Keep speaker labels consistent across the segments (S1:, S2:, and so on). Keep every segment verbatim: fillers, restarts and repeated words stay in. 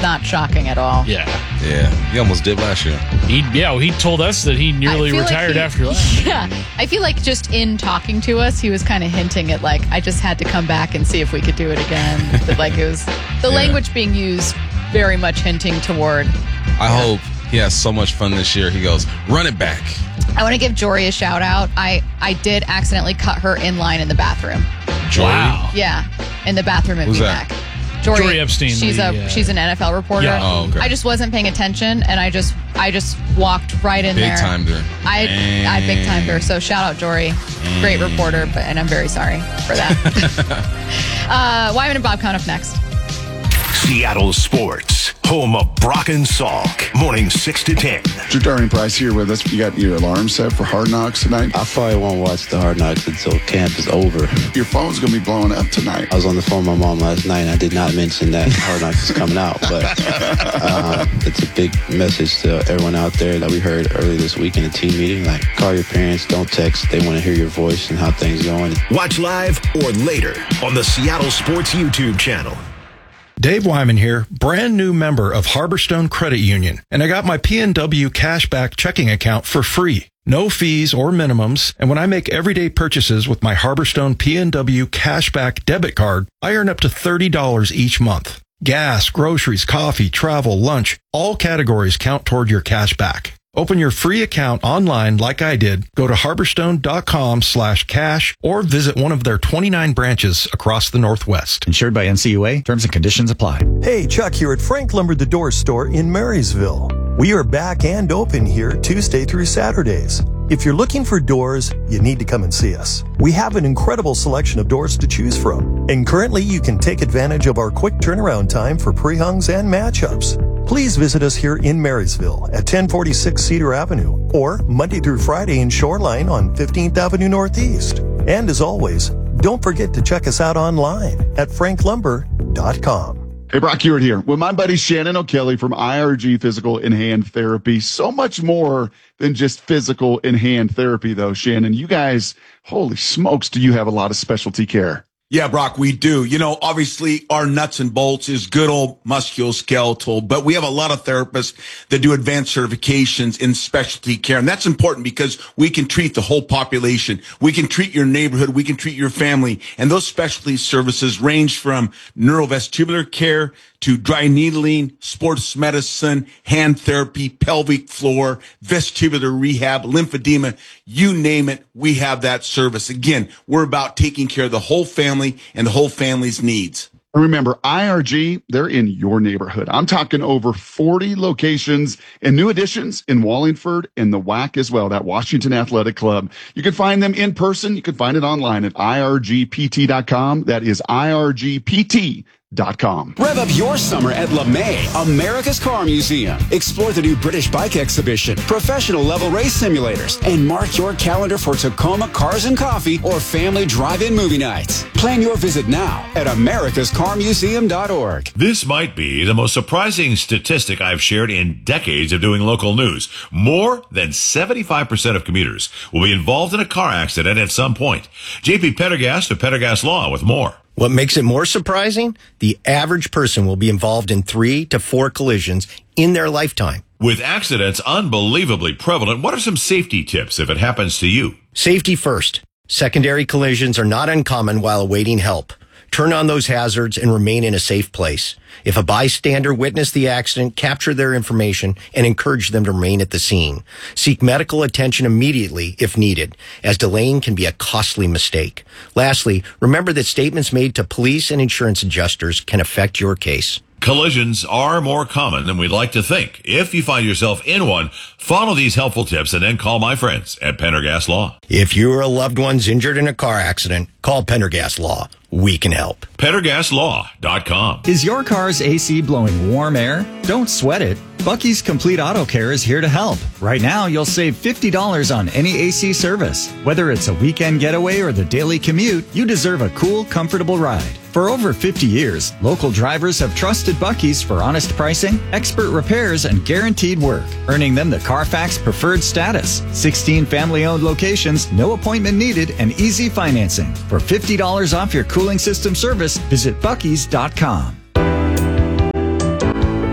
S1: not shocking at all.
S2: Yeah.
S3: Yeah, he almost did last year.
S2: He, yeah, well, he told us that he nearly retired
S1: like he,
S2: after last
S1: Yeah. I feel like just in talking to us, he was kind of hinting at, like, I just had to come back and see if we could do it again. But, like, it was the yeah. language being used very much hinting toward.
S3: I yeah. hope he has so much fun this year. He goes, run it back.
S1: I want to give Jory a shout out. I, I did accidentally cut her in line in the bathroom.
S3: Jory?
S1: Wow. Yeah, in the bathroom at
S3: Who's
S1: V
S3: that?
S1: MAC. Jory,
S2: Jory Epstein.
S1: She's
S2: the,
S1: a
S2: uh,
S1: she's an N F L reporter.
S2: Yeah.
S3: Oh, okay.
S1: I just wasn't paying attention, and I just I just walked right in
S3: big
S1: there.
S3: Big timed her.
S1: I I big timed her. So shout out Jory, great reporter, but and I'm very sorry for that. uh, Wyman and Bob Conniff next.
S4: Seattle Sports, home of Brock and Salk, morning six to ten.
S5: Drew Darwin Price here with us. You got your alarm set for Hard Knocks tonight?
S6: I probably won't watch the Hard Knocks until camp is over.
S5: Your phone's going to be blowing up tonight.
S6: I was on the phone with my mom last night, and I did not mention that Hard Knocks is coming out, but uh, it's a big message to everyone out there that we heard early this week in a team meeting. Like, call your parents, don't text. They want to hear your voice and how things are going.
S4: Watch live or later on the Seattle Sports YouTube channel.
S7: Dave Wyman here, brand new member of Harborstone Credit Union, and I got my P N W cashback checking account for free. No fees or minimums, and when I make everyday purchases with my Harborstone P N W cashback debit card, I earn up to thirty dollars each month. Gas, groceries, coffee, travel, lunch, all categories count toward your cashback. Open your free account online like I did. Go to harborstone.com slash cash or visit one of their twenty-nine branches across the Northwest.
S8: Insured by N C U A. Terms and conditions apply.
S9: Hey, Chuck here at Frank Lumber the Door Store in Marysville. We are back and open here Tuesday through Saturdays. If you're looking for doors, you need to come and see us. We have an incredible selection of doors to choose from. And currently you can take advantage of our quick turnaround time for pre-hungs and matchups. Please visit us here in Marysville at ten forty-six Cedar Avenue or Monday through Friday in Shoreline on fifteenth Avenue Northeast. And as always, don't forget to check us out online at frank lumber dot com.
S5: Hey, Brock Hewitt here with my buddy Shannon O'Kelly from I R G Physical and Hand Therapy. So much more than just physical and hand therapy, though, Shannon. You guys, holy smokes, do you have a lot of specialty care?
S10: Yeah, Brock, we do. You know, obviously our nuts and bolts is good old musculoskeletal, but we have a lot of therapists that do advanced certifications in specialty care. And that's important because we can treat the whole population. We can treat your neighborhood. We can treat your family. And those specialty services range from neurovestibular care to dry needling, sports medicine, hand therapy, pelvic floor, vestibular rehab, lymphedema, you name it, we have that service. Again, we're about taking care of the whole family and the whole family's needs.
S5: Remember, I R G, they're in your neighborhood. I'm talking over forty locations and new additions in Wallingford and the W A C as well, that Washington Athletic Club. You can find them in person. You can find it online at I R G P T dot com. That is I R G P T dot com.
S11: Rev up your summer at LeMay, America's Car Museum. Explore the new British bike exhibition, professional level race simulators, and mark your calendar for Tacoma Cars and Coffee or family drive-in movie nights. Plan your visit now at americas car museum dot org.
S12: This might be the most surprising statistic I've shared in decades of doing local news. More than seventy-five percent of commuters will be involved in a car accident at some point. J P Pendergast of Pendergast Law with more.
S13: What makes it more surprising? The average person will be involved in three to four collisions in their lifetime.
S12: With accidents unbelievably prevalent, what are some safety tips if it happens to you?
S13: Safety first. Secondary collisions are not uncommon while awaiting help. Turn on those hazards and remain in a safe place. If a bystander witnessed the accident, capture their information and encourage them to remain at the scene. Seek medical attention immediately if needed, as delaying can be a costly mistake. Lastly, remember that statements made to police and insurance adjusters can affect your case.
S12: Collisions are more common than we'd like to think. If you find yourself in one, follow these helpful tips and then call my friends at Pendergast Law.
S13: If you or a loved one's injured in a car accident, call Pendergast Law. We can help.
S12: Pendergast Law dot com.
S8: Is your car's A C blowing warm air? Don't sweat it. Bucky's Complete Auto Care is here to help. Right now, you'll save fifty dollars on any A C service. Whether it's a weekend getaway or the daily commute, you deserve a cool, comfortable ride. For over fifty years, local drivers have trusted Bucky's for honest pricing, expert repairs, and guaranteed work, earning them the Carfax Preferred status. sixteen family-owned locations, no appointment needed, and easy financing. For fifty dollars off your cooling system service, visit buckys dot com.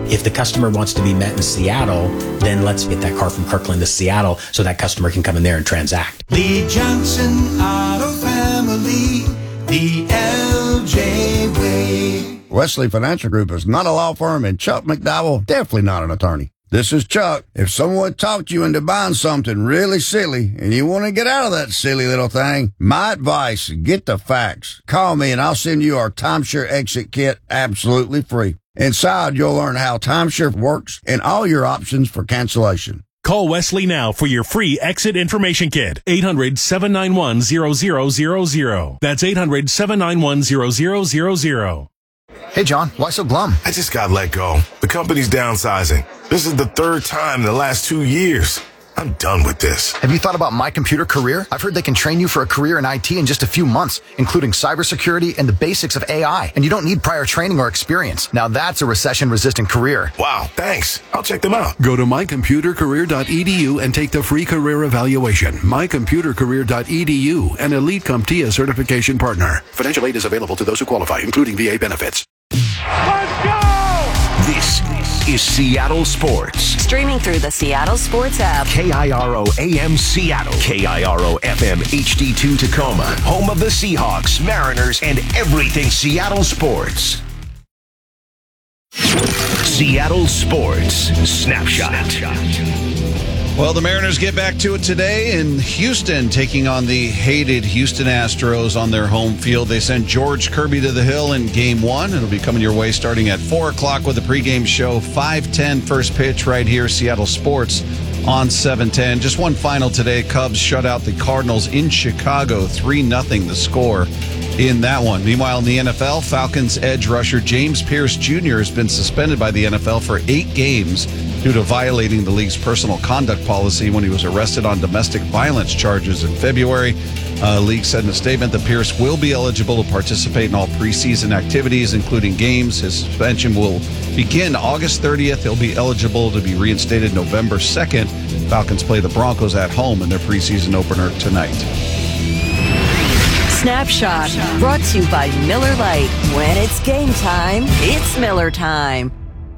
S14: If the customer wants to be met in Seattle, then let's get that car from Kirkland to Seattle so that customer can come in there and transact.
S15: The Johnson Auto Family, the L J way.
S16: Wesley Financial Group is not a law firm, and Chuck McDowell, definitely not an attorney. This is Chuck. If someone talked you into buying something really silly and you want to get out of that silly little thing, my advice, get the facts. Call me and I'll send you our timeshare exit kit absolutely free. Inside, you'll learn how timeshare works and all your options for cancellation.
S17: Call Wesley now for your free exit information kit. eight hundred, seven nine one, zero zero zero zero. That's eight hundred, seven nine one, zero zero zero zero.
S18: Hey, John, why so glum?
S19: I just got let go. The company's downsizing. This is the third time in the last two years. I'm done with this.
S18: Have you thought about My Computer Career? I've heard they can train you for a career in I T in just a few months, including cybersecurity and the basics of A I. And you don't need prior training or experience. Now that's a recession-resistant career.
S19: Wow, thanks. I'll check them out.
S20: Go to my computer career dot e d u and take the free career evaluation. my computer career dot e d u, an Elite CompTIA certification partner. Financial aid is available to those who qualify, including V A benefits.
S4: Let's go! This is Seattle Sports.
S21: Streaming through the Seattle Sports app.
S4: K I R O A M Seattle. K I R O F M H D two Tacoma. Home of the Seahawks, Mariners, and everything Seattle sports. Seattle Sports Snapshot.
S22: Well, the Mariners get back to it today in Houston, taking on the hated Houston Astros on their home field. They sent George Kirby to the hill in game one. It'll be coming your way starting at four o'clock with a pregame show. five ten first pitch right here, Seattle Sports on seven ten. Just one final today. Cubs shut out the Cardinals in Chicago, three nothing the score in that one. Meanwhile, in the N F L, Falcons edge rusher James Pierce Junior has been suspended by the N F L for eight games due to violating the league's personal conduct policy when he was arrested on domestic violence charges in February. Uh, league said in a statement that Pierce will be eligible to participate in all preseason activities, including games. His suspension will begin August thirtieth. He'll be eligible to be reinstated November second. Falcons play the Broncos at home in their preseason opener tonight.
S21: Snapshot, brought to you by Miller Lite. When it's game time, it's Miller time.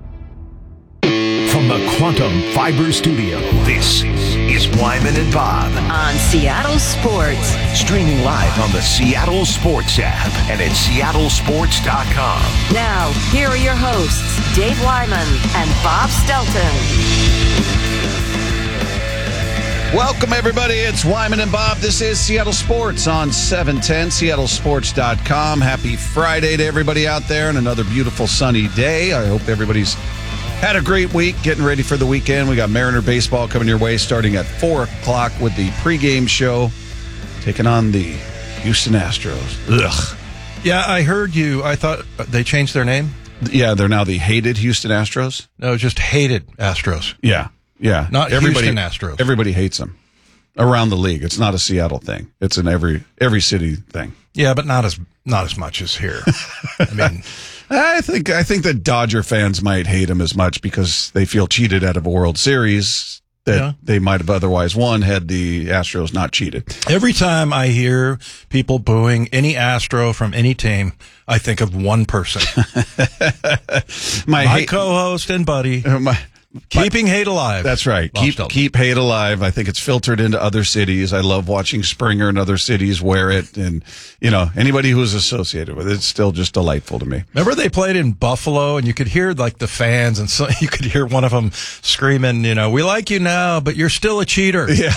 S4: From the Quantum Fiber Studio, this is Wyman and Bob.
S21: On Seattle Sports.
S4: Streaming live on the Seattle Sports app and at seattle sports dot com.
S21: Now, here are your hosts, Dave Wyman and Bob Stelton.
S22: Welcome, everybody. It's Wyman and Bob. This is Seattle Sports on seven ten, seattle sports dot com. Happy Friday to everybody out there and another beautiful sunny day. I hope everybody's had a great week, getting ready for the weekend. We got Mariner baseball coming your way starting at four o'clock with the pregame show, taking on the Houston Astros. Ugh.
S7: Yeah, I heard you. I thought they changed their name.
S22: Yeah, they're now the hated Houston Astros.
S7: No, just hated Astros.
S22: Yeah, yeah.
S7: Not
S22: everybody,
S7: Houston Astros.
S22: Everybody hates them around the league. It's not a Seattle thing. It's an every every city thing.
S7: Yeah, but not as not as much as here. I mean,
S22: I think I think that Dodger fans might hate him as much because they feel cheated out of a World Series that yeah. they might have otherwise won had the Astros not cheated.
S7: Every time I hear people booing any Astro from any team, I think of one person. my
S22: my
S7: hate, co-host and buddy.
S22: Uh, my,
S7: Keeping hate alive.
S22: That's right. Keep keep hate alive. I think it's filtered into other cities. I love watching Springer and other cities wear it. And, you know, anybody who's associated with it, it's still just delightful to me.
S7: Remember they played in Buffalo and you could hear like the fans and so you could hear one of them screaming, you know, we like you now, but you're still a cheater.
S22: Yeah.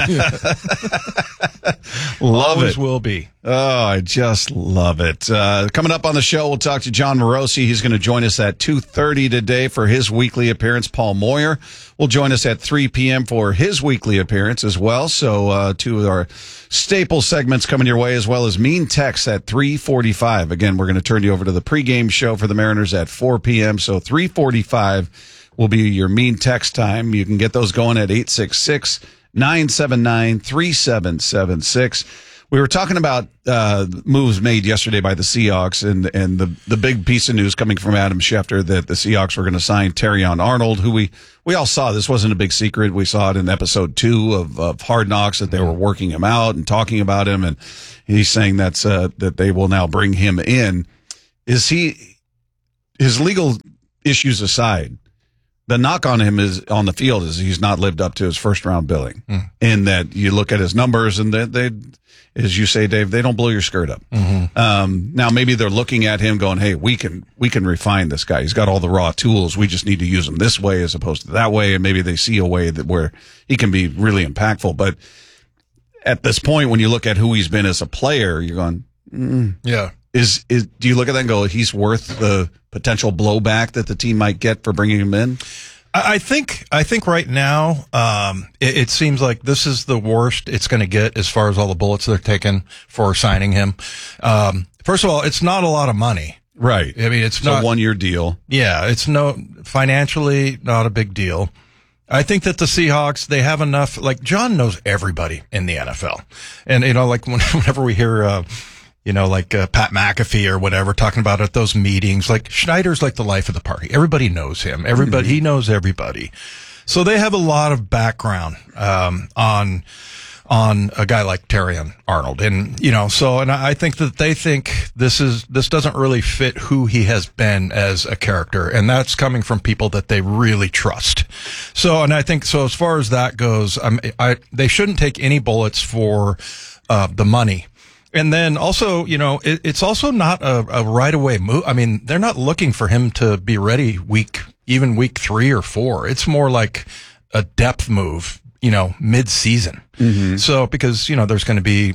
S22: Love
S7: Always
S22: it.
S7: will be.
S22: Oh, I just love it. Uh, coming up on the show, we'll talk to John Morosi. He's going to join us at two thirty today for his weekly appearance. Paul Moyer will join us at three p.m. for his weekly appearance as well. So uh, two of our staple segments coming your way, as well as Mean Text at three forty-five. Again, we're going to turn you over to the pregame show for the Mariners at four p.m. So three forty-five will be your Mean Text time. You can get those going at eight six six, nine seven nine, three seven seven six. We were talking about uh, moves made yesterday by the Seahawks, and and the the big piece of news coming from Adam Schefter that the Seahawks were going to sign Terrion Arnold, who we we all saw. This wasn't a big secret. We saw it in episode two of, of Hard Knocks that they were working him out and talking about him, and he's saying that's uh, that they will now bring him in. Is he, his legal issues aside, the knock on him is on the field is he's not lived up to his first round billing.
S7: Mm.
S22: In that you look at his numbers and they, they, as you say, Dave, they don't blow your skirt up.
S7: Mm-hmm.
S22: Um, now maybe they're looking at him going, hey, we can, we can refine this guy. He's got all the raw tools. We just need to use him this way as opposed to that way. And maybe they see a way that where he can be really impactful. But at this point, when you look at who he's been as a player, you're going, mm,
S7: yeah.
S22: Is, is, do you look at that and go, he's worth the potential blowback that the team might get for bringing him in?
S7: I think I think right now um, it, it seems like this is the worst it's going to get as far as all the bullets they're taking for signing him. Um, first of all, it's not a lot of money,
S22: right?
S7: I mean, it's,
S22: it's
S7: not
S22: a one year deal.
S7: Yeah, it's no financially not a big deal. I think that the Seahawks, they have enough. Like John knows everybody in the N F L, and you know, like whenever we hear. Uh, You know, like uh, Pat McAfee or whatever, talking about at those meetings. Like Schneider's like the life of the party. Everybody knows him. Everybody, mm-hmm. he knows everybody. So they have a lot of background um, on on a guy like Terrion Arnold, and you know, so and I think that they think this is this doesn't really fit who he has been as a character, and that's coming from people that they really trust. So, and I think so as far as that goes, um, I they shouldn't take any bullets for uh, the money. And then also, you know, it, it's also not a, a right away move. I mean, they're not looking for him to be ready week, even week three or four. It's more like a depth move, you know, mid season. Mm-hmm. So, because, you know, there's going to be,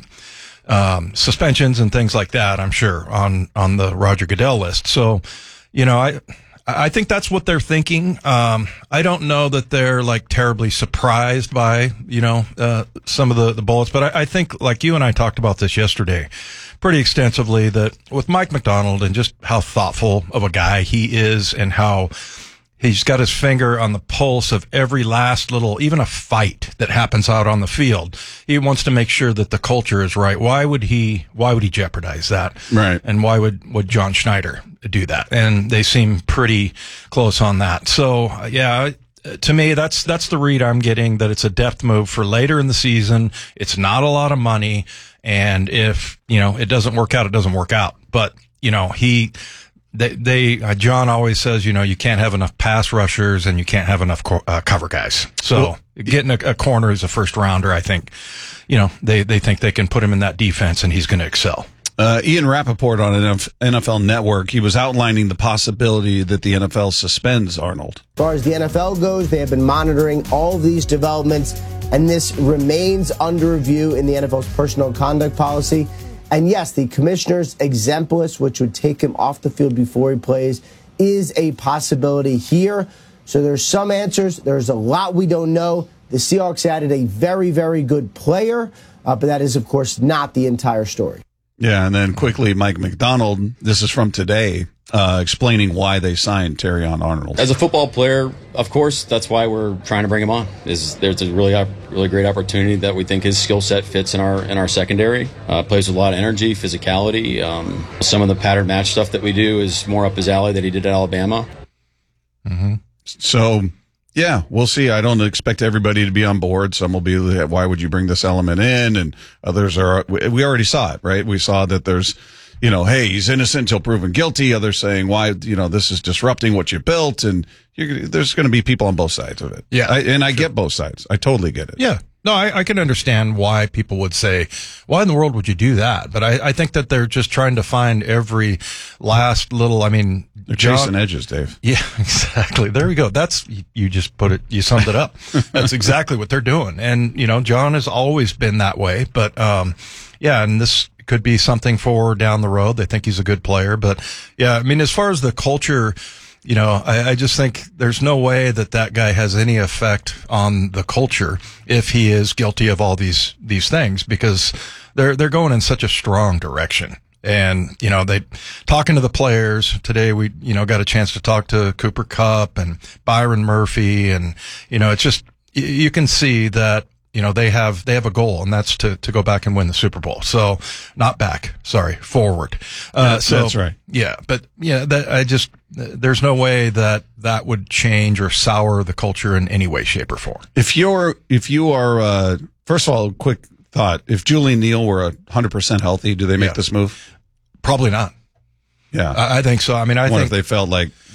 S7: um, suspensions and things like that, I'm sure, on, on the Roger Goodell list. So, you know, I, I think that's what they're thinking. Um, I don't know that they're like terribly surprised by, you know, uh, some of the, the bullets, but I, I think like you and I talked about this yesterday pretty extensively that with Mike Macdonald and just how thoughtful of a guy he is and how he's got his finger on the pulse of every last little, even a fight that happens out on the field. He wants to make sure that the culture is right. Why would he, why would he jeopardize that?
S22: Right.
S7: And why would, would John Schneider do that? And they seem pretty close on that. So yeah, to me, that's, that's the read I'm getting, that it's a depth move for later in the season. It's not a lot of money. And if, you know, it doesn't work out, it doesn't work out. But, you know, he, They, they, uh, John always says, you know, you can't have enough pass rushers and you can't have enough co- uh, cover guys. So well, getting a, a corner as a first rounder, I think, you know, they, they think they can put him in that defense and he's going to excel.
S22: Uh, Ian Rappaport on N F L Network, he was outlining the possibility that the N F L suspends Arnold.
S2: As far as the N F L goes, they have been monitoring all of these developments, and this remains under review in the N F L's personal conduct policy. And yes, the commissioner's exempt list, which would take him off the field before he plays, is a possibility here. So there's some answers. There's a lot we don't know. The Seahawks added a very, very good player, uh, but that is, of course, not the entire story.
S22: Yeah, and then quickly, Mike Macdonald, this is from today, uh, explaining why they signed Terrion Arnold.
S3: As a football player, of course, that's why we're trying to bring him on. Is there's a really, really great opportunity that we think his skill set fits in our in our secondary. Uh, plays with a lot of energy, physicality. Um, some of the pattern match stuff that we do is more up his alley that he did at Alabama.
S22: Mm-hmm. So, yeah, we'll see. I don't expect everybody to be on board. Some will be, why would you bring this element in? And others are, we already saw it, right? We saw that there's, you know, hey, he's innocent until proven guilty. Others saying, why, you know, this is disrupting what you built. And you're, there's going to be people on both sides of it.
S7: Yeah.
S22: I, and I get both sides. I totally get it.
S7: Yeah. No, I, I can understand why people would say, why in the world would you do that? But I, I think that they're just trying to find every last little, I mean,
S22: they're
S7: John,
S22: chasing edges, Dave.
S7: Yeah, exactly. There we go. That's, you just put it, you summed it up. That's exactly what they're doing. And, you know, John has always been that way, but, um, yeah, and this could be something for down the road. They think he's a good player, but yeah, I mean, as far as the culture, you know, I, I just think there's no way that that guy has any effect on the culture if he is guilty of all these, these things, because they're, they're going in such a strong direction. And, you know, they talking to the players today, we, you know, got a chance to talk to Cooper Kupp and Byron Murphy. And, you know, it's just, you can see that, you know, they have, they have a goal, and that's to, to go back and win the Super Bowl. So not back, sorry, forward. Uh,
S22: yeah,
S7: so
S22: that's right.
S7: Yeah. But yeah, that I just, there's no way that that would change or sour the culture in any way, shape or form.
S22: If you're, if you are, uh, first of all, quick thought, if Julian Neal were a hundred percent healthy, do they make
S7: Yeah.
S22: this move?
S7: Probably not.
S22: Yeah.
S7: I, I think so. I mean, I
S22: what
S7: think
S22: if they felt like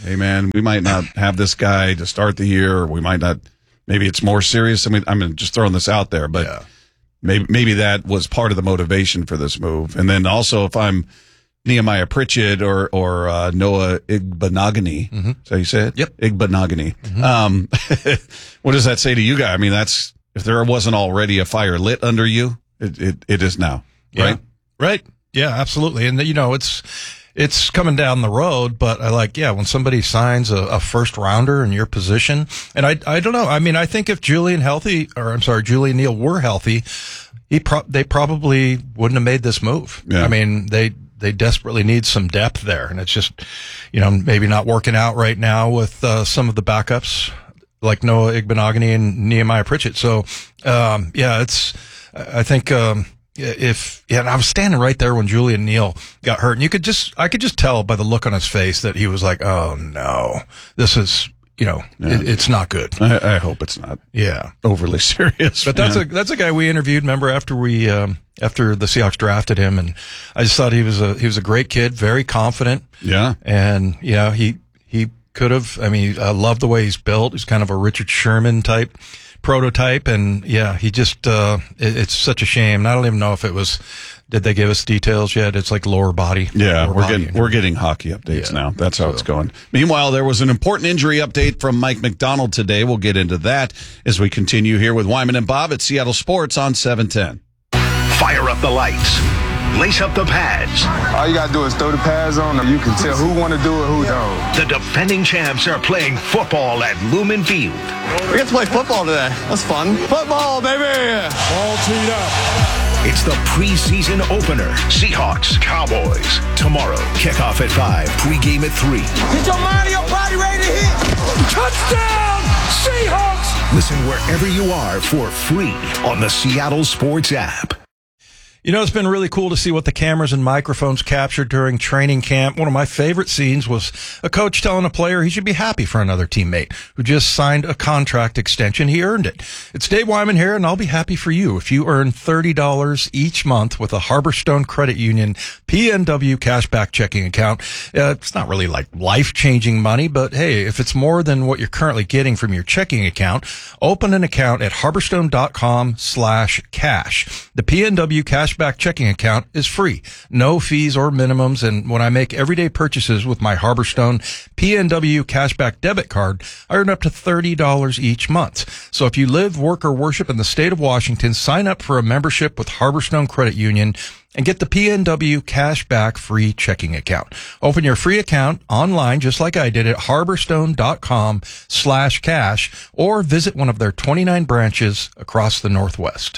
S22: hey, man, we might not have this guy to start the year, or we might not, maybe it's more serious. I mean, I'm just throwing this out there, but yeah. maybe, maybe that was part of the motivation for this move. And then also if I'm Nehemiah Pritchett or, or, uh, Noah Igbinoghene, mm-hmm. is that how you say it?
S7: Yep.
S22: Igbinoghene.
S7: Mm-hmm.
S22: Um, what does that say to you guys? I mean, that's, if there wasn't already a fire lit under you, it, it, it is now,
S7: yeah.
S22: right?
S7: Right. Yeah, absolutely. And, you know, it's, it's coming down the road, but I like, yeah, when somebody signs a, a first rounder in your position, and I, I don't know. I mean, I think if Julian healthy, or I'm sorry, Julian Neal were healthy, he pro- they probably wouldn't have made this move.
S22: Yeah.
S7: I mean, they, they desperately need some depth there, and it's just, you know, maybe not working out right now with, uh, some of the backups like Noah Igbinoghene and Nehemiah Pritchett. So, um, yeah, it's, I think, um, If, yeah, and I was standing right there when Julian Neal got hurt, and you could just, I could just tell by the look on his face that he was like, oh no, this is, you know,
S22: yeah.
S7: it, it's not good.
S22: I, I hope it's not
S7: yeah.
S22: overly serious.
S7: But that's man. a, that's a guy we interviewed, remember, after we, um, after the Seahawks drafted him, and I just thought he was a, he was a great kid, very confident.
S22: Yeah.
S7: And, you know, he, he could have, I mean, I love the way he's built. He's kind of a Richard Sherman type prototype, and yeah, he just, uh, it, it's such a shame. I don't even know if it was, did they give us details yet? It's like lower body.
S22: Yeah,
S7: lower
S22: we're
S7: body
S22: getting,
S7: injury.
S22: we're getting hockey updates
S7: yeah.
S22: now. That's how
S7: so.
S22: it's going. Meanwhile, there was an important injury update from Mike McDonald today. We'll get into that as we continue here with Wyman and Bob at Seattle Sports on seven ten.
S4: Fire up the lights. Lace up the pads.
S1: All you got to do is throw the pads on, and you can tell who want to do it, who don't.
S4: The defending champs are playing football at Lumen Field.
S1: We get to play football today. That's fun. Football, baby! All teed up.
S4: It's the preseason opener. Seahawks, Cowboys. Tomorrow, kickoff at five, pregame at three.
S15: Get your mind and your body ready to hit. Touchdown, Seahawks!
S4: Listen wherever you are for free on the Seattle Sports app.
S7: You know, it's been really cool to see what the cameras and microphones captured during training camp. One of my favorite scenes was a coach telling a player he should be happy for another teammate who just signed a contract extension. He earned it. It's Dave Wyman here, and I'll be happy for you if you earn thirty dollars each month with a Harborstone Credit Union P N W cashback checking account. Uh, it's not really like life-changing money, but hey, if it's more than what you're currently getting from your checking account, open an account at harborstone.com slash cash. The P N W cash Cashback checking account is free. No fees or minimums. And when I make everyday purchases with my Harborstone P N W Cashback debit card, I earn up to thirty dollars each month. So if you live, work, or worship in the state of Washington, sign up for a membership with Harborstone Credit Union and get the P N W Cashback free checking account. Open your free account online, just like I did, at harborstone.com slash cash, or visit one of their twenty-nine branches across the Northwest.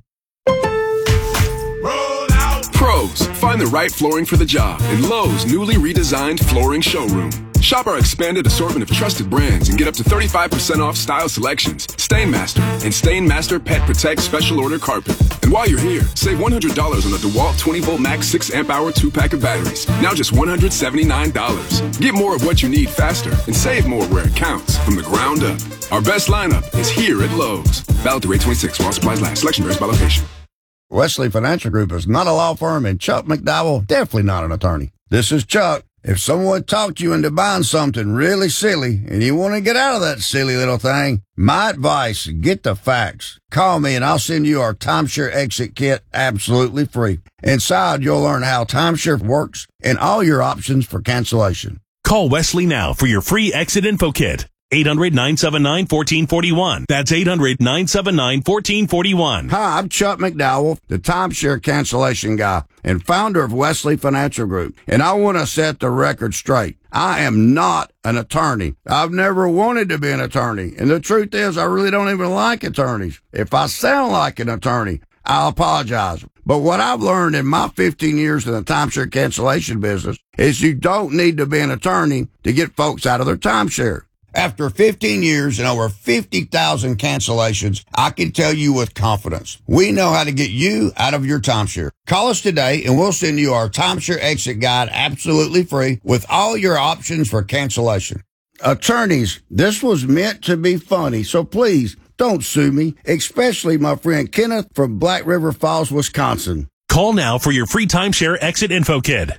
S6: Pros, find the right flooring for the job in Lowe's newly redesigned flooring showroom. Shop our expanded assortment of trusted brands and get up to thirty-five percent off style selections, Stainmaster, and Stainmaster Pet Protect Special Order Carpet. And while you're here, save one hundred dollars on the DeWalt twenty volt max six amp hour two pack of batteries, now just one hundred seventy-nine dollars. Get more of what you need faster and save more where it counts from the ground up. Our best lineup is here at Lowe's. Valid through eight twenty-six while supplies last. Selection varies by location.
S16: Wesley Financial Group is not a law firm, and Chuck McDowell, definitely not an attorney. This is Chuck. If someone talked you into buying something really silly and you want to get out of that silly little thing, my advice, get the facts. Call me and I'll send you our timeshare exit kit absolutely free. Inside, you'll learn how timeshare works and all your options for cancellation.
S17: Call Wesley now for your free exit info kit. eight hundred, nine seven nine, one four four one. That's eight hundred, nine seven nine, one four four one.
S16: Hi, I'm Chuck McDowell, the timeshare cancellation guy and founder of Wesley Financial Group. And I want to set the record straight. I am not an attorney. I've never wanted to be an attorney. And the truth is, I really don't even like attorneys. If I sound like an attorney, I'll apologize. But what I've learned in my fifteen years in the timeshare cancellation business is you don't need to be an attorney to get folks out of their timeshare. After fifteen years and over fifty thousand cancellations, I can tell you with confidence, we know how to get you out of your timeshare. Call us today and we'll send you our timeshare exit guide absolutely free with all your options for cancellation. Attorneys, this was meant to be funny, so please don't sue me, especially my friend Kenneth from Black River Falls, Wisconsin.
S17: Call now for your free timeshare exit info kit.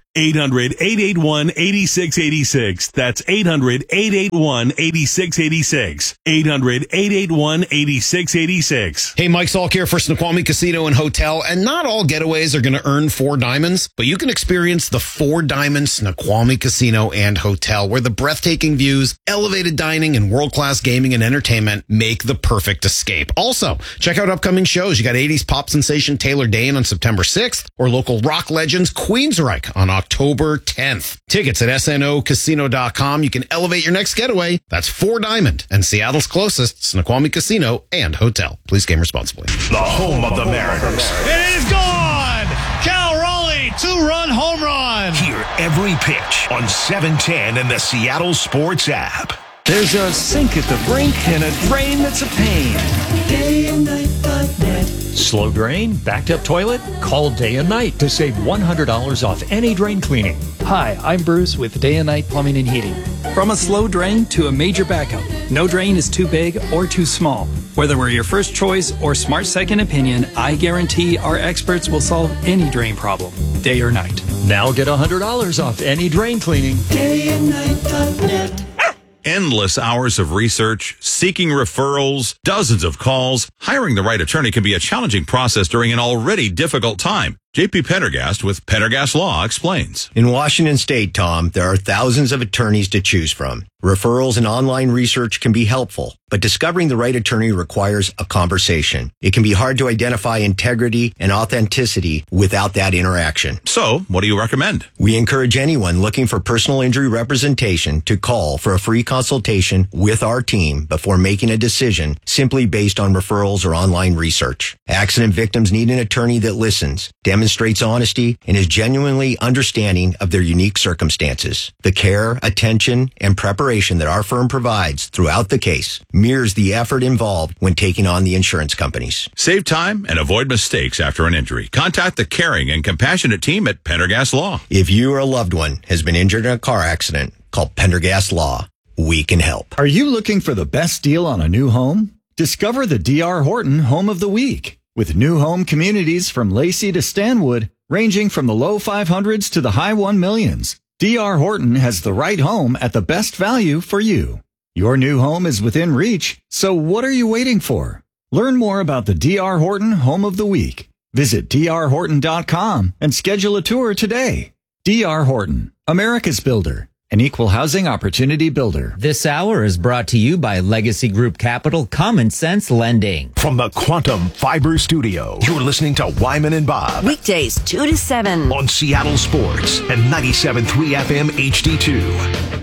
S17: eight hundred, eight eight one, eight six eight six. That's eight hundred, eight eight one, eight six eight six. eight hundred, eight eight one, eight six eight six.
S9: Hey, Mike Salk here for Snoqualmie Casino and Hotel. And not all getaways are going to earn four diamonds, but you can experience the Four Diamond Snoqualmie Casino and Hotel, where the breathtaking views, elevated dining, and world-class gaming and entertainment make the perfect escape. Also, check out upcoming shows. You got eighties pop sensation Taylor Dane on September sixth, or local rock legends Queensryche on October tenth. Tickets at S N O casino dot com. You can elevate your next getaway. That's Four Diamond and Seattle's closest Snoqualmie Casino and Hotel. Please game responsibly.
S12: The home of the Mariners.
S1: It is gone! Cal Raleigh, two-run home run!
S12: Hear every pitch on seven ten and the Seattle Sports app.
S10: There's a sink at the brink and a drain that's a pain. day and night dot net. Slow drain? Backed up toilet? Call Day and Night to save one hundred dollars off any drain cleaning.
S23: Hi, I'm Bruce with Day and Night Plumbing and Heating. From a slow drain to a major backup, no drain is too big or too small. Whether we're your first choice or smart second opinion, I guarantee our experts will solve any drain problem, day or night.
S10: Now get one hundred dollars off any drain cleaning.
S24: day and night dot net.
S25: Endless hours of research, seeking referrals, dozens of calls. Hiring the right attorney can be a challenging process during an already difficult time. J P Pendergast with Pendergast Law explains.
S13: In Washington State, Tom, there are thousands of attorneys to choose from. Referrals and online research can be helpful, but discovering the right attorney requires a conversation. It can be hard to identify integrity and authenticity without that interaction.
S25: So, what do you recommend?
S13: We encourage anyone looking for personal injury representation to call for a free consultation with our team before making a decision simply based on referrals or online research. Accident victims need an attorney that listens, demonstrates honesty, and is genuinely understanding of their unique circumstances. The care, attention, and preparation that our firm provides throughout the case mirrors the effort involved when taking on the insurance companies.
S25: Save time and avoid mistakes after an injury. Contact the caring and compassionate team at Pendergast Law.
S13: If you or a loved one has been injured in a car accident, call Pendergast Law. We can help.
S8: Are you looking for the best deal on a new home? Discover the D R Horton Home of the Week. With new home communities from Lacey to Stanwood, ranging from the low five hundreds to the high one millions, D R Horton has the right home at the best value for you. Your new home is within reach, so what are you waiting for? Learn more about the D R Horton Home of the Week. Visit D R horton dot com and schedule a tour today. D R Horton, America's builder. An equal housing opportunity builder.
S26: This hour is brought to you by Legacy Group Capital Common Sense Lending.
S4: From the Quantum Fiber Studio, you're listening to Wyman and Bob.
S21: Weekdays two to seven.
S4: On Seattle Sports and ninety-seven point three F M H D two.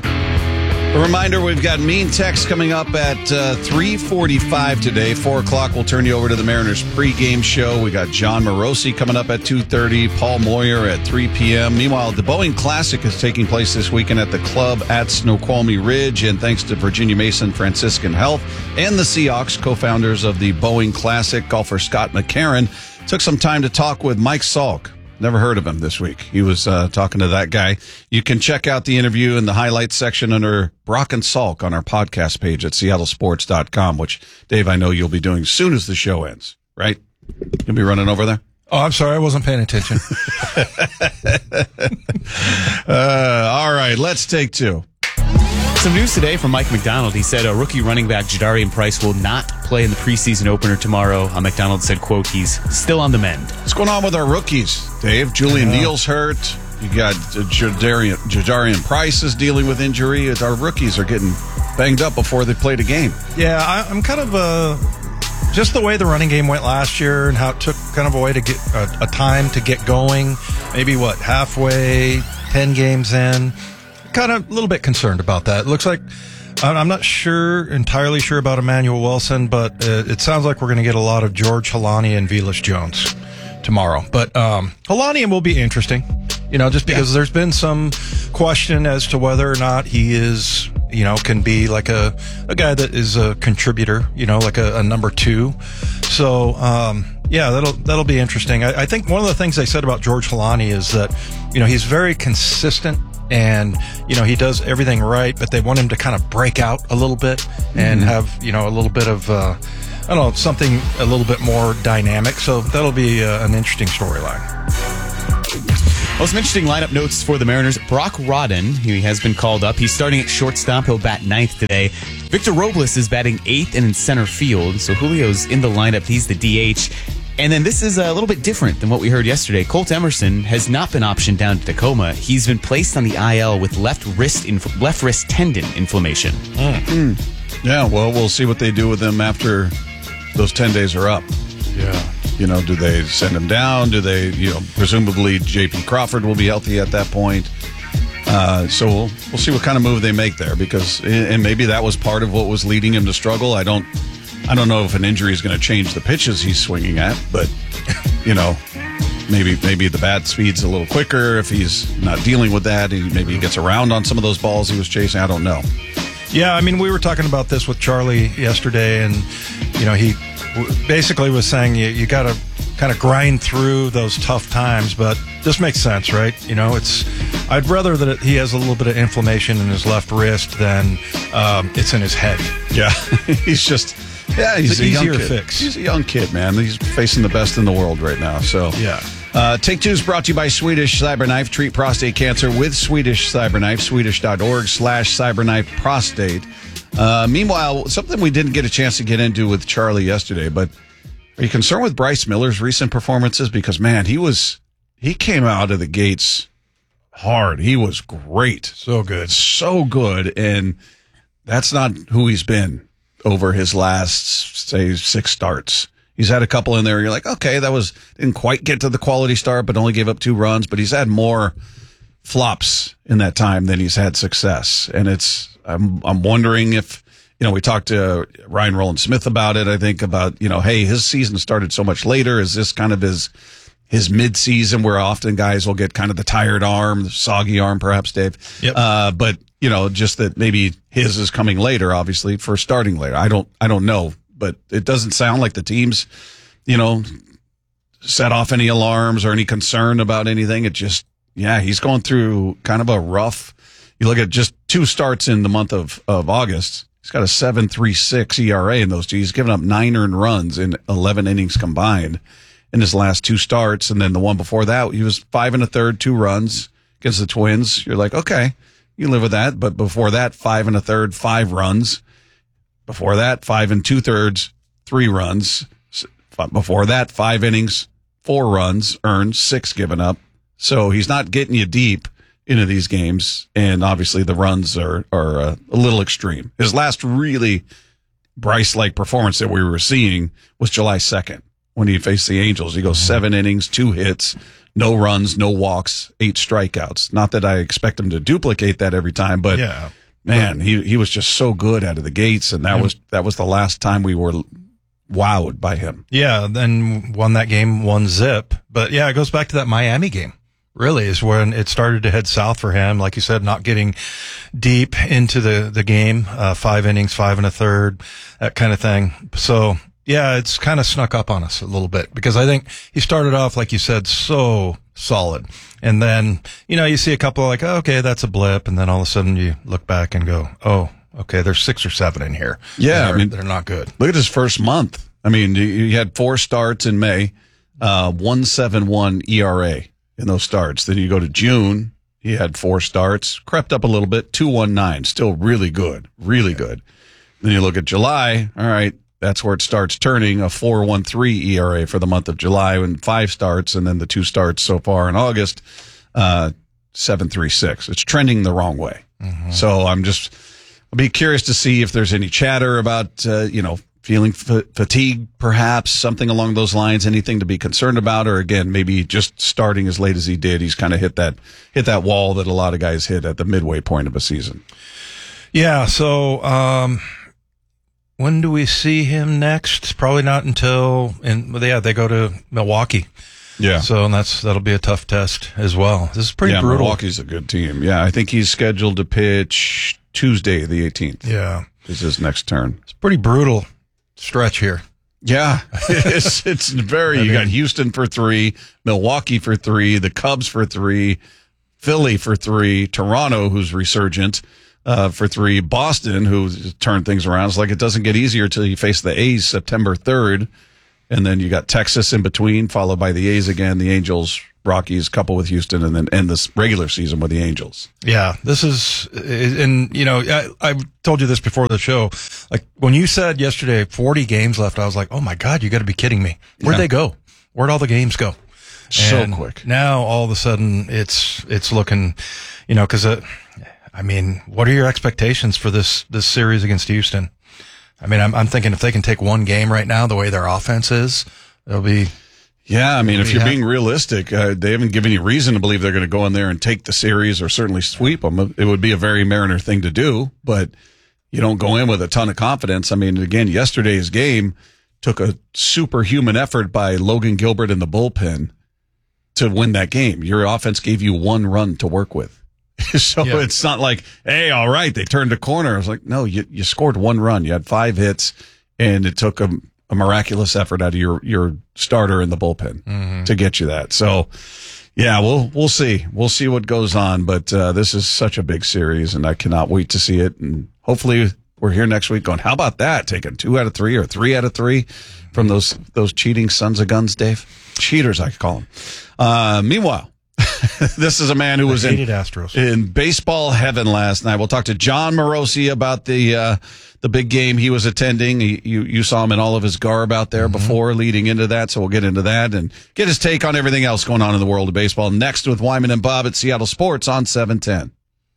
S22: A reminder, we've got Mean Text coming up at uh, three forty-five today. four o'clock, we'll turn you over to the Mariners pregame show. We got John Morosi coming up at two thirty, Paul Moyer at three p.m. Meanwhile, the Boeing Classic is taking place this weekend at the club at Snoqualmie Ridge. And thanks to Virginia Mason Franciscan Health and the Seahawks, co-founders of the Boeing Classic, golfer Scott McCarron, took some time to talk with Mike Salk. Never heard of him this week. He was uh, talking to that guy. You can check out the interview in the highlights section under Brock and Salk on our podcast page at seattle sports dot com, which, Dave, I know you'll be doing as soon as the show ends, right? You'll be running over there?
S7: Oh, I'm sorry. I wasn't paying attention.
S22: uh, all right, let's take two.
S27: Some news today from Mike McDonald. He said a rookie running back Jadarian Price will not play in the preseason opener tomorrow. Uh, McDonald said, quote, he's still on the mend.
S22: What's going on with our rookies, Dave? Julian Neal's hurt. You got uh, Jadarian, Jadarian Price is dealing with injury. Our rookies are getting banged up before they played a game.
S7: Yeah, I, I'm kind of uh, just the way the running game went last year and how it took kind of a way to get a, a time to get going. Maybe, what, halfway, ten games in. Kind of a little bit concerned about that. It looks like I'm not sure, entirely sure about Emmanuel Wilson, but uh, it sounds like we're going to get a lot of George Holani and Velus Jones tomorrow. But um, Holani will be interesting, you know, just because yeah. there's been some question as to whether or not he is, you know, can be like a, a guy that is a contributor, you know, like a, a number two. So, um, yeah, that'll that'll be interesting. I, I think one of the things they said about George Holani is that, you know, he's very consistent. And, you know, he does everything right, but they want him to kind of break out a little bit and mm-hmm. have, you know, a little bit of, uh, I don't know, something a little bit more dynamic. So that'll be uh, an interesting storyline.
S27: Well, some interesting lineup notes for the Mariners. Brock Rodden, he has been called up. He's starting at shortstop. He'll bat ninth today. Victor Robles is batting eighth and in center field. So Julio's in the lineup. He's the D H. And then this is a little bit different than what we heard yesterday. Colt Emerson has not been optioned down to Tacoma. He's been placed on the I L with left wrist inf- left wrist tendon inflammation.
S22: Mm. Yeah, well, we'll see what they do with him after those ten days are up.
S7: Yeah.
S22: You know, do they send him down? Do they, you know, presumably J P Crawford will be healthy at that point. Uh, so we'll, we'll see what kind of move they make there, because, and maybe that was part of what was leading him to struggle. I don't, I don't know if an injury is going to change the pitches he's swinging at, but, you know, maybe, maybe the bat speed's a little quicker if he's not dealing with that. He, maybe he gets around on some of those balls he was chasing. I don't know.
S7: Yeah, I mean, we were talking about this with Charlie yesterday, and, you know, he basically was saying you, you got to kind of grind through those tough times, but this makes sense, right? You know, it's I'd rather that it, he has a little bit of inflammation in his left wrist than um, it's in his head.
S22: Yeah, he's just yeah, he's
S7: it's
S22: a
S7: an
S22: young
S7: easier
S22: kid.
S7: fix.
S22: He's a young kid, man. He's facing the best in the world right now. So
S7: yeah.
S22: Uh, Take Two is brought to you by Swedish Cyberknife. Treat prostate cancer with Swedish Cyberknife. Swedish.org slash cyberknife prostate. Uh, meanwhile, something we didn't get a chance to get into with Charlie yesterday, but are you concerned with Bryce Miller's recent performances? Because, man, he was he came out of the gates hard. He was great.
S7: So good.
S22: So good. And that's not who he's been over his last, say, six starts. He's had a couple in there. You're like, okay, that was didn't quite get to the quality start, but only gave up two runs. But he's had more flops in that time than he's had success. And it's I'm I'm wondering if, you know, we talked to Ryan Rowland Smith about it. I think about, you know, hey, his season started so much later. Is this kind of his his mid season where often guys will get kind of the tired arm, the soggy arm, perhaps, Dave?
S7: Yep.
S22: Uh, but you know, just that maybe his is coming later, obviously, for starting later. I don't I don't know. But it doesn't sound like the team's, you know, set off any alarms or any concern about anything. It just, yeah, he's going through kind of a rough. You look at just two starts in the month of, of August. He's got a seven point three six E R A in those two. He's given up nine earned runs in eleven innings combined in his last two starts. And then the one before that, he was five and a third, two runs against the Twins. You're like, okay, you live with that. But before that, five and a third, five runs. Before that, five and two thirds, three runs. Before that, five innings, four runs earned, six given up. So he's not getting you deep into these games. And obviously the runs are, are uh, a little extreme. His last really Bryce-like performance that we were seeing was July second when he faced the Angels. He goes seven innings, two hits, no runs, no walks, eight strikeouts. Not that I expect him to duplicate that every time, but
S7: yeah.
S22: Man, he he was just so good out of the gates, and that
S7: Yeah.
S22: was that was the last time we were wowed by him.
S7: Yeah, then won that game, one zip. But yeah, it goes back to that Miami game. Really is when it started to head south for him. Like you said, not getting deep into the, the game, uh, five innings, five and a third, that kind of thing. So yeah, it's kind of snuck up on us a little bit because I think he started off, like you said, so solid. And then, you know, you see a couple like, oh, okay, that's a blip. And then all of a sudden you look back and go, oh, okay, there's six or seven in here.
S22: Yeah,
S7: they're,
S22: I mean,
S7: they're not good.
S22: Look at his first month. I mean, he had four starts in May, uh, one seven one E R A in those starts. Then you go to June, he had four starts, crept up a little bit, two one nine, still really good, really good. Then you look at July, all right, that's where it starts turning, a four one three E R A for the month of July and five starts, and then the two starts so far in August, uh, seven three six. It's trending the wrong way. Mm-hmm. So I'm just, I'll be curious to see if there's any chatter about, uh, you know, feeling f- fatigue, perhaps, something along those lines, anything to be concerned about, or again, maybe just starting as late as he did, he's kind of hit that, hit that wall that a lot of guys hit at the midway point of a season.
S7: Yeah. So, um, when do we see him next? Probably not until, and yeah, they go to Milwaukee.
S22: Yeah.
S7: So and that's that'll be a tough test as well. This is pretty
S22: yeah,
S7: brutal.
S22: Milwaukee's a good team. Yeah, I think he's scheduled to pitch Tuesday, the eighteenth.
S7: Yeah,
S22: is his next turn.
S7: It's pretty brutal stretch here.
S22: Yeah, it's it's very.
S7: I
S22: You
S7: mean,
S22: got Houston for three, Milwaukee for three, the Cubs for three, Philly for three, Toronto, who's resurgent, uh, for three, Boston, who's turned things around. It's like it doesn't get easier until you face the A's September third. And then you got Texas in between, followed by the A's again, the Angels Rockies, couple with Houston, and then end this regular season with the Angels.
S7: Yeah, this is, and you know, I, I told you this before the show. Like when you said yesterday, forty games left, I was like, oh my God, you got to be kidding me. Where'd
S22: Yeah.
S7: they go? Where'd all the games go?
S22: So
S7: And
S22: quick.
S7: Now all of a sudden it's, it's looking, you know, cause, uh, I mean, what are your expectations for this, this series against Houston? I mean, I'm, I'm thinking if they can take one game right now, the way their offense is, it'll be,
S22: Yeah, I mean, if you're
S7: Yeah.
S22: being realistic, uh, they haven't given you reason to believe they're going to go in there and take the series or certainly sweep them. It would be a very Mariner thing to do, but you don't go in with a ton of confidence. I mean, again, yesterday's game took a superhuman effort by Logan Gilbert in the bullpen to win that game. Your offense gave you one run to work with. so
S7: Yeah.
S22: it's not like, hey, all right, they turned a corner. I was like, no, you, you scored one run. You had five hits, and it took a, a miraculous effort out of your, your starter in the bullpen
S7: Mhm.
S22: to get you that. So, yeah, we'll we'll see. We'll see what goes on. But uh, this is such a big series, and I cannot wait to see it. And hopefully we're here next week going, how about that? Taking two out of three or three out of three from those those cheating sons of guns, Dave. Cheaters, I could call them. Uh, meanwhile, this is a man who was in,
S7: hated Astros.
S22: in baseball heaven last night. We'll talk to John Morosi about the uh, the big game he was attending. He, you you saw him in all of his garb out there before, leading into that. So we'll get into that and get his take on everything else going on in the world of baseball. Next with Wyman and Bob at Seattle Sports on seven ten.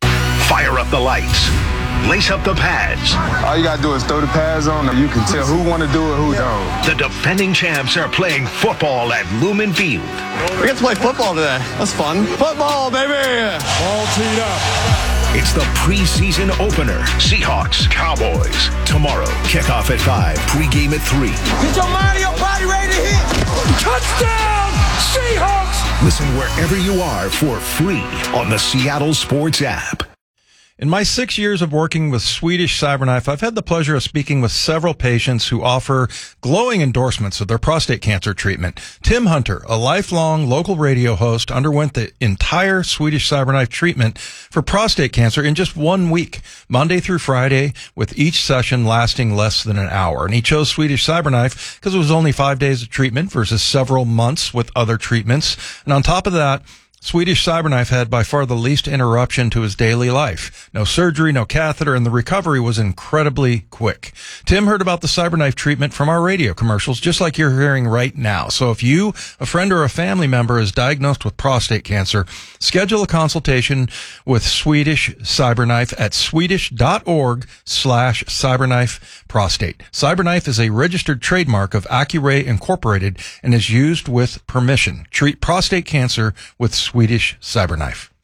S4: Fire up the lights. Lace up the pads.
S2: All you gotta do is throw the pads on, and you can tell who want to do it, who don't.
S4: The defending champs are playing football at Lumen Field.
S1: We get to play football today. That's fun. Football, baby!
S15: All teed up.
S4: It's the preseason opener. Seahawks, Cowboys. Tomorrow, kickoff at five, pregame at three.
S15: Get your mind and your body ready to hit. Touchdown, Seahawks!
S4: Listen wherever you are for free on the Seattle Sports app.
S7: In my six years of working with Swedish CyberKnife, I've had the pleasure of speaking with several patients who offer glowing endorsements of their prostate cancer treatment. Tim Hunter, a lifelong local radio host, underwent the entire Swedish CyberKnife treatment for prostate cancer in just one week, Monday through Friday, with each session lasting less than an hour. And he chose Swedish CyberKnife because it was only five days of treatment versus several months with other treatments. And on top of that, Swedish CyberKnife had by far the least interruption to his daily life. No surgery, no catheter, and the recovery was incredibly quick. Tim heard about the CyberKnife treatment from our radio commercials, just like you're hearing right now. So if you, a friend or a family member is diagnosed with prostate cancer, schedule a consultation with Swedish CyberKnife at swedish.org slash cyberknife prostate. CyberKnife is a registered trademark of Accuray Incorporated and is used with permission. Treat prostate cancer with Swedish CyberKnife.